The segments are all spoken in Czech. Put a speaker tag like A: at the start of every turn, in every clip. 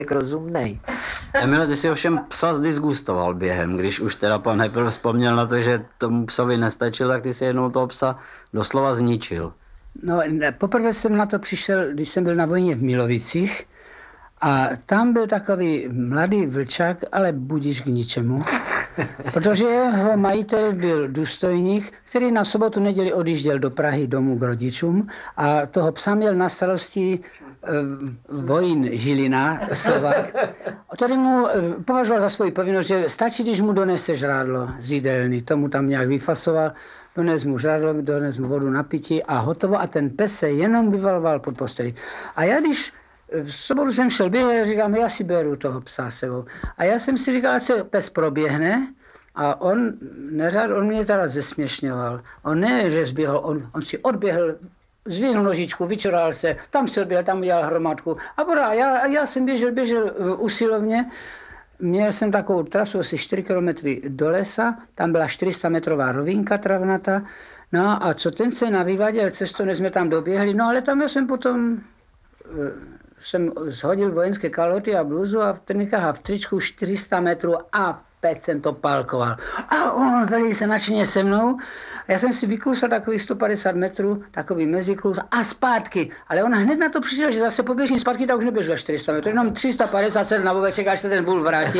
A: rozumnej.
B: Emile, ty si ovšem psa zdisgustoval během, když už teda pan Heppel vzpomněl na to, že tomu psovi nestačil, tak ty si jednou toho psa doslova zničil.
C: No, poprvé jsem na to přišel, když jsem byl na vojně v Milovicích a tam byl takový mladý vlčák, ale budíš k ničemu, protože jeho majitel byl důstojník, který na sobotu neděli odjížděl do Prahy domů k rodičům a toho psa měl na starosti Vojín Žilina, Slovák, který mu považoval za svoji povinnost, že stačí, když mu donese žrádlo z jídelny, tomu tam nějak vyfasoval, dones mu žrádlo, dones mu vodu na pití a hotovo a ten pes se jenom vyvaloval pod posteli. A já když v sobotu jsem šel běhat, říkám, já si beru toho psa sebou. A já jsem si říkal, ať se pes proběhne a on mě teda zesměšňoval. On ne, že zběhl, on si odběhl, zvihnul nožičku, vyčoral se, tam se odběhl, tam udělal hromadku. A pořád, já jsem běžel usilovně. Měl jsem takovou trasu asi 4 kilometry do lesa, tam byla 400 metrová rovinka travnata. No a co ten se navyváděl cestou, než jsme tam doběhli, no ale tam já jsem potom jsem shodil vojenské kalhoty a bluzu a v trnikách a v tričku 400 metrů a pět jsem to palkoval. A on velice nadšeně se mnou. Já jsem si vyklusal takových 150 metrů, takový meziklus a zpátky. Ale on hned na to přišel, že zase poběžím zpátky, tak už neběžel 400 metrů, jenom 350 na bobeček, až se ten vůl vrátí.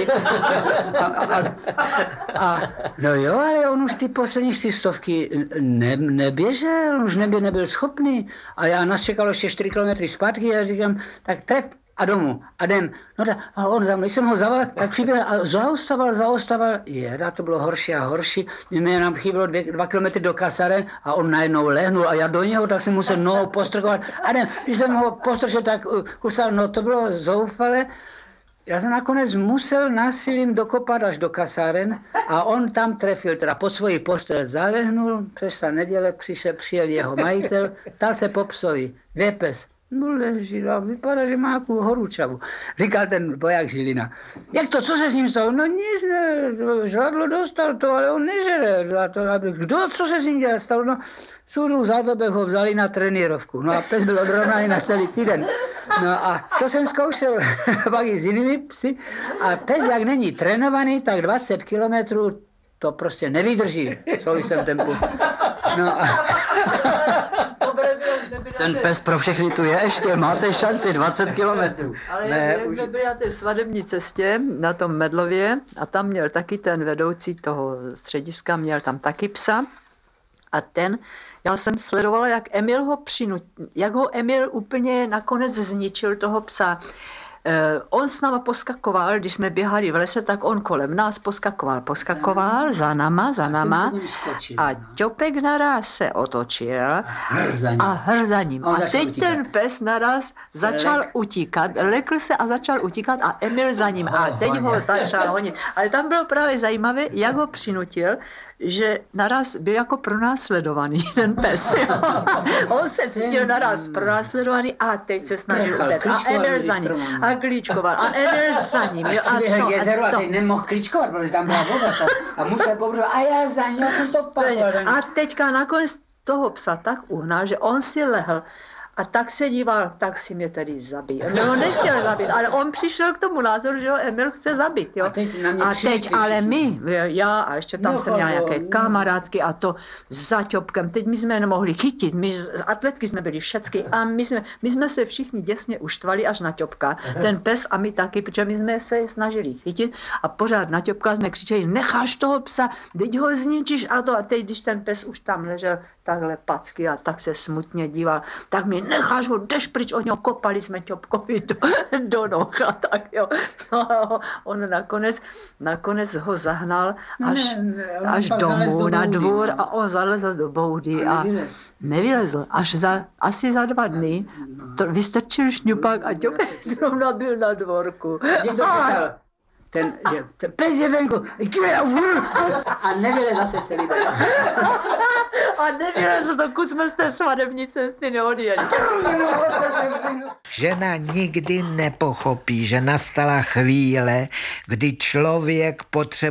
C: No jo, ale on už ty poslední 400 neběžel, on už nebyl schopný. A já nás čekalo ještě 4 kilometry zpátky a říkám, tak trep a domů a jdem. No tak, a on za mnou, když jsem ho zaval, tak přiběhl a zaostával. Jeda, to bylo horší a horší. Mě nám chybilo 2 kilometry do kasaren a on najednou lehnul a já do něho, tak jsem musel nohou postrkovat. A jdem, když jsem ho postrčil, tak kusal, no to bylo zoufale. Já jsem nakonec musel násilím dokopat až do kasáren a on tam trefil, teda pod svoji postel zalehnul, přešla neděle, přijel jeho majitel, ptal se po psovi, kde je pes? No leží, a vypadá, že má nějakou horúčavu. Říkal ten voják Žilina. Jak to, co se s ním stalo? No nic, ne, žrádlo dostal to, ale on nežere. Kdo, co se s ním stalo? No, Sůru Zátobek ho vzali na trenírovku. No a pes byl odrovnaný na celý týden. No a to jsem zkoušel pak i s jinými psy. A pes, jak není trénovaný, tak 20 kilometrů to prostě nevydrží v souvislém tempu. No a...
B: Ten pes pro všechny tu je ještě, máte šanci 20 kilometrů.
D: Ale jak jsme byli na té svadební cestě, na tom Medlově, a tam měl taky ten vedoucí toho střediska, měl tam taky psa. A já jsem sledovala, jak ho Emil úplně nakonec zničil toho psa. On s náma poskakoval, když jsme běhali v lese, tak on kolem nás poskakoval za náma a Ťopek naraz se otočil a hr za ním. A teď ten pes naraz začal utíkat, lekl se a začal utíkat a Emil za ním a teď ho začal honit. Ale tam bylo právě zajímavé, jak ho přinutil, že naraz byl jako pronásledovaný ten pes. On se cítil naraz pronásledovaný a teď se snažil utéct. A Emil za ním. A klíčkoval. A Emil za ním.
C: A přiběhl k jezeru a teď nemohl klíčkovat, protože tam byla voda. A musel pobřovat. A já za ním jsem to palil.
D: A teďka nakonec toho psa tak uhnal, že on si lehl. A tak se díval, tak si mě tady zabít. On ho nechtěl zabít, ale on přišel k tomu názoru, že ho Emil chce zabít. Jo? A teď ale my, já a ještě tam jsem měla nějaké kamarádky a to za Ťopkem. Teď my jsme nemohli chytit, my z atletky jsme byli všecky a my jsme se všichni děsně uštvali až na Ťopka. Ten pes a my taky, protože my jsme se snažili chytit a pořád na Ťopka jsme křičeli, necháš toho psa, teď ho zničíš a to. A teď, když ten pes už tam ležel takhle packy a tak se smutně díval, tak mi necháš ho, jdeš pryč od něho, kopali jsme Ťopkovi do noh a tak jo. No, on nakonec ho zahnal až domů na dvůr a on zalezl do boudy a nevylezl. Asi za 2 dny vystrčil šňupak a Ťopek zrovna byl na dvorku.
C: Ten pes je venku. A nevylez zase celý den.
D: A nevylez, dokud jsme z té svadební cesty neodjeli.
A: Žena nikdy nepochopí, že nastala chvíle, kdy člověk potřebuje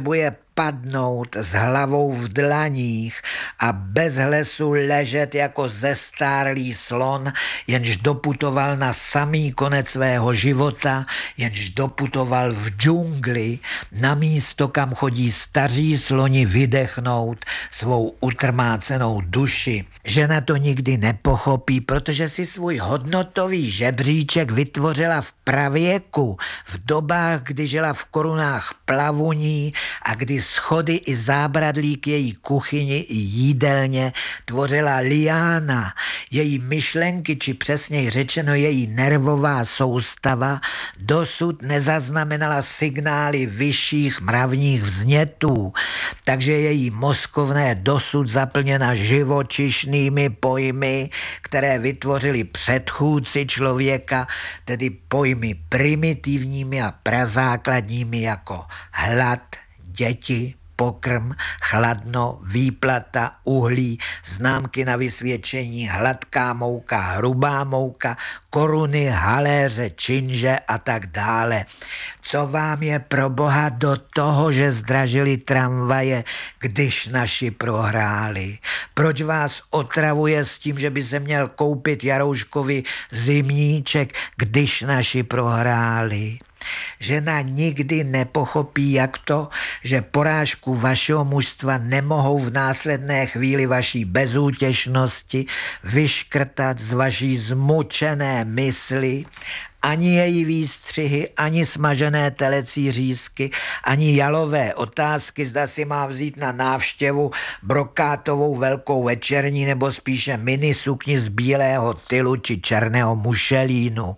A: padnout s hlavou v dlaních a bez hlesu ležet jako zestárlý slon, jenž doputoval na samý konec svého života, jenž doputoval v džungli na místo, kam chodí staří sloni vydechnout svou utrmácenou duši. Žena to nikdy nepochopí, protože si svůj hodnotový žebříček vytvořila v pravěku, v dobách, kdy žila v korunách plavuní a kdy schody i zábradlí k její kuchyni i jídelně tvořila liána. Její myšlenky, či přesněji řečeno její nervová soustava, dosud nezaznamenala signály vyšších mravních vznětů, takže její mozkovna je dosud zaplněna živočišnými pojmy, které vytvořili předchůdci člověka, tedy pojmy primitivními a prazákladními jako hlad, děti, pokrm, chladno, výplata, uhlí, známky na vysvědčení, hladká mouka, hrubá mouka, koruny, haléře, činže a tak dále. Co vám je pro Boha do toho, že zdražili tramvaje, když naši prohráli? Proč vás otravuje s tím, že by se měl koupit Jarouškovi zimníček, když naši prohráli? Žena nikdy nepochopí, jak to, že porážku vašeho mužstva nemohou v následné chvíli vaší bezútěšnosti vyškrtat z vaší zmučené mysli, ani její výstřihy, ani smažené telecí řízky, ani jalové otázky, zda si má vzít na návštěvu brokátovou velkou večerní nebo spíše minisukni z bílého tylu či černého mušelínu.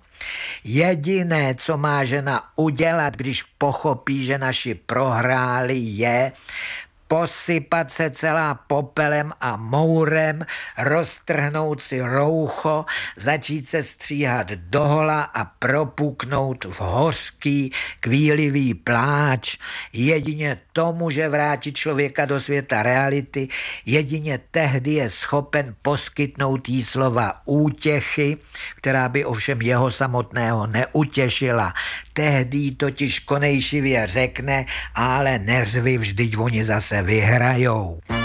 A: Jediné, co má žena udělat, když pochopí, že naši prohráli, je posypat se celá popelem a mourem, roztrhnout si roucho, začít se stříhat dohola a propuknout v hořký, kvílivý pláč. Jedině to může vrátit člověka do světa reality, jedině tehdy je schopen poskytnout jí slova útěchy, která by ovšem jeho samotného neutěšila. Tehdy totiž konejšivě řekne, ale neřvi, vždyť oni zase vyhrajou.